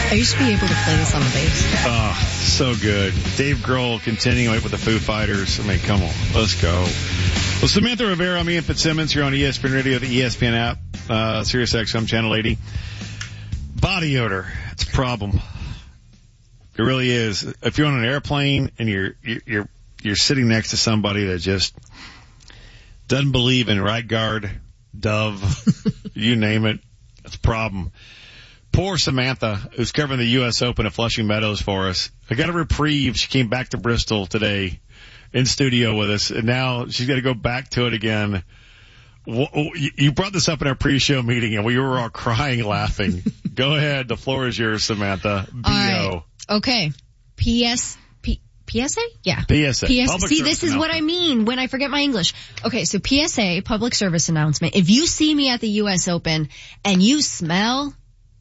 I used to be able to play this on the bass. Oh, so good. Dave Grohl continuing with the Foo Fighters. I mean, come on. Let's go. Well, Samantha Rivera, I'm Ian Fitzsimmons. You're on ESPN Radio, the ESPN app, Sirius XM Channel 80. Body odor. It's a problem. It really is. If you're on an airplane and you're sitting next to somebody that just doesn't believe in Right Guard, Dove, you name it, it's a problem. Poor Samantha, who's covering the U.S. Open at Flushing Meadows for us. I got a reprieve. She came back to Bristol today in studio with us, and now she's got to go back to it again. You brought this up in our pre-show meeting, and we were all crying laughing. Go ahead. The floor is yours, Samantha. B.O. Right. Okay. PSA? Yeah. PSA. See, this is what I mean when I forget my English. Okay, so PSA, public service announcement. If you see me at the U.S. Open and you smell,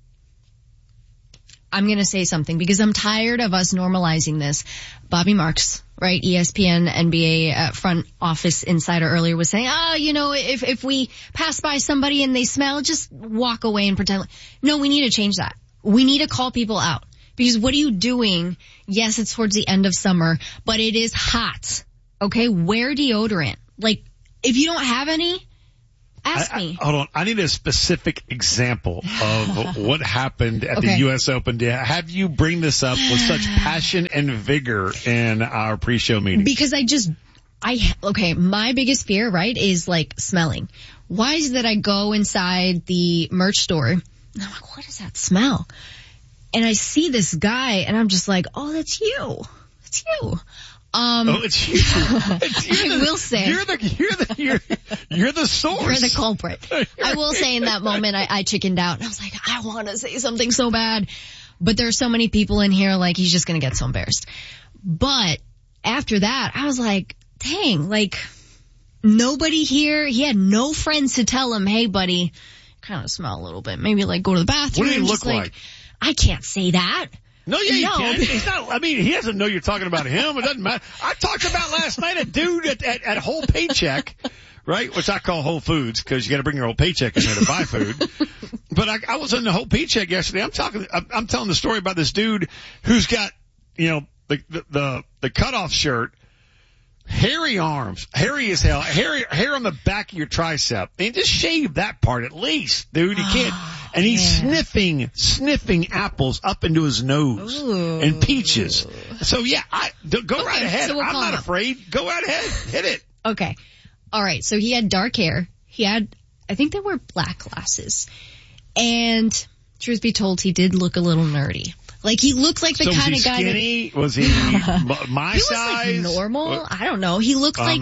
I'm going to say something because I'm tired of us normalizing this. Bobby Marks, right, ESPN NBA front office insider earlier was saying, if we pass by somebody and they smell, just walk away and pretend. No, we need to change that. We need to call people out. Because what are you doing? Yes, it's towards the end of summer, but it is hot. Okay, wear deodorant. Like, if you don't have any, ask me. Hold on. I need a specific example of what happened at the U.S. Open. Have you bring this up with such passion and vigor in our pre-show meeting? Because my biggest fear, right, is like smelling. Why is it that I go inside the merch store and I'm like, what is that smell? And I see this guy and I'm just like, oh, that's you. It's you. It's you. I will say. You're the source. You're the culprit. I will say in that moment I chickened out and I was like, I want to say something so bad. But there are so many people in here like he's just going to get so embarrassed. But after that, I was like, dang, like nobody here. He had no friends to tell him, hey buddy, kind of smell a little bit. Maybe like go to the bathroom. What did he look like? I can't say that. No, yeah, you can. He's not, I mean, he doesn't know you're talking about him. It doesn't matter. I talked about last night a dude at Whole Paycheck, right? Which I call Whole Foods because you got to bring your whole paycheck in there to buy food. But I was in the Whole Paycheck yesterday. I'm telling the story about this dude who's got, the cutoff shirt, hairy arms, hairy as hell, hair on the back of your tricep. I mean, just shave that part at least, dude. You can't. And he's sniffing apples up into his nose. Ooh. And peaches. So yeah, go right ahead. So I'm not afraid. Go right ahead. Hit it. Okay. All right. So he had dark hair. I think they were black glasses. And truth be told, he did look a little nerdy. Like he looked like the kind of guy skinny? Was he my he size? Was like normal. I don't know. He looked like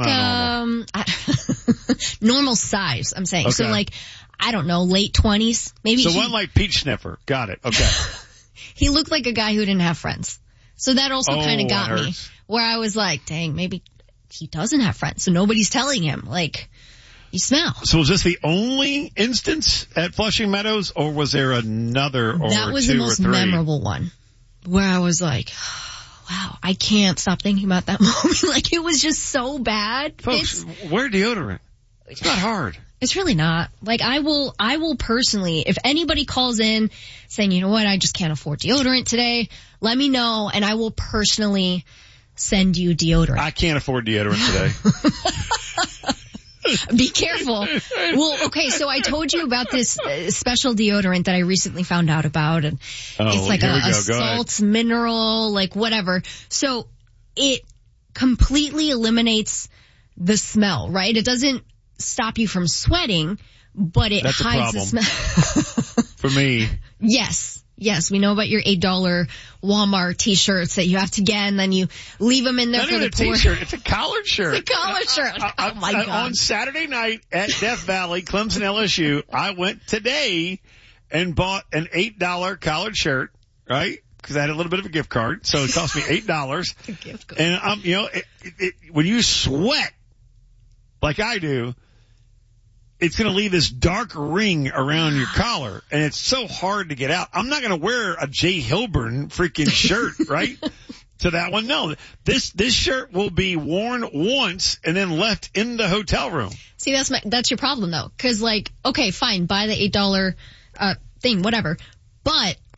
normal size. I'm saying. Okay. So like I don't know, late 20s maybe. So one like peach sniffer. Got it. Okay. He looked like a guy who didn't have friends. So that also kind of got me where I was like, dang, maybe he doesn't have friends. So nobody's telling him like. You smell. So was this the only instance at Flushing Meadows, or was there another or two or three? That was the most memorable one, where I was like, wow, I can't stop thinking about that moment. Like, it was just so bad. Folks, wear deodorant. It's not hard. It's really not. Like, I will personally, if anybody calls in saying, you know what, I just can't afford deodorant today, let me know, and I will personally send you deodorant. I can't afford deodorant today. Be careful. Well, okay, so I told you about this special deodorant that I recently found out about, and it's like a salt mineral, like whatever. So it completely eliminates the smell, right? It doesn't stop you from sweating, but it hides the smell. For me. Yes, we know about your $8 Walmart t-shirts that you have to get, and then you leave them in there for the poor. Not even a t-shirt, it's a collared shirt. It's a collared shirt. Oh my God. On Saturday night at Death Valley, Clemson LSU, I went today and bought an $8 collared shirt, right? Because I had a little bit of a gift card, so it cost me $8. A gift card. And when you sweat like I do, it's going to leave this dark ring around your collar, and it's so hard to get out. I'm not going to wear a Jay Hilburn freaking shirt, right? To that one. No, this shirt will be worn once and then left in the hotel room. See, that's your problem though. Cause like, okay, fine, buy the $8, thing, whatever. But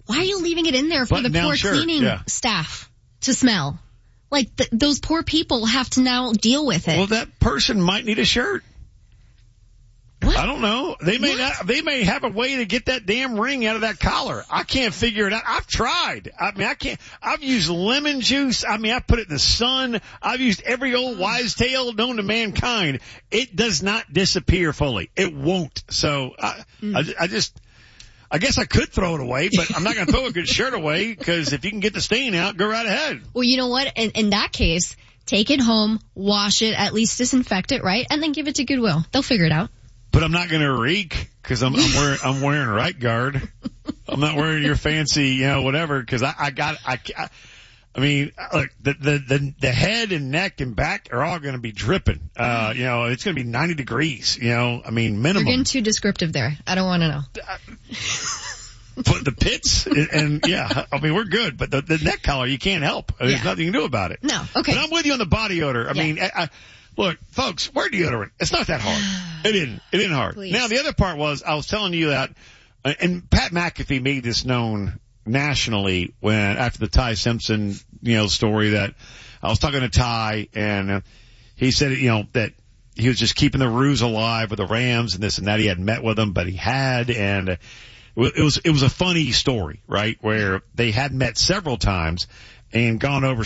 why are you leaving it in there for the poor cleaning staff to smell? Like, those poor people have to now deal with it. Well, that person might need a shirt. What? I don't know. They may have a way to get that damn ring out of that collar. I can't figure it out. I've tried. I mean, I've used lemon juice. I mean, I put it in the sun. I've used every old wise tale known to mankind. It does not disappear fully. It won't. So I guess I could throw it away, but I'm not going to throw a good shirt away, because if you can get the stain out, go right ahead. Well, you know what? In that case, take it home, wash it, at least disinfect it, right? And then give it to Goodwill. They'll figure it out. But I'm not going to reek, because I'm wearing Right Guard. I'm not wearing your fancy, whatever, because I mean, look, the head and neck and back are all going to be dripping. It's going to be 90 degrees, I mean, minimum. You're getting too descriptive there. I don't want to know. Put the pits and I mean, we're good, but the neck collar, you can't help. There's nothing you can do about it. No. Okay. But I'm with you on the body odor. I mean, look, folks, wear deodorant. It's not that hard. It isn't hard. Please. Now, the other part was, I was telling you that, and Pat McAfee made this known nationally after the Ty Simpson, story, that I was talking to Ty, and he said, that he was just keeping the ruse alive with the Rams and this and that. He hadn't met with them, but he had, and it was a funny story, right? Where they had met several times and gone over